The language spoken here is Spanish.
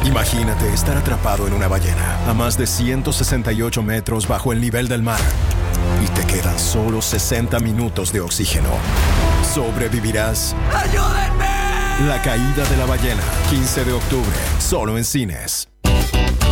Imagínate estar atrapado en una ballena a más de 168 metros bajo el nivel del mar y te quedan solo 60 minutos de oxígeno. ¿Sobrevivirás? ¡Ayúdenme! La caída de la ballena, 15 de octubre, solo en cines.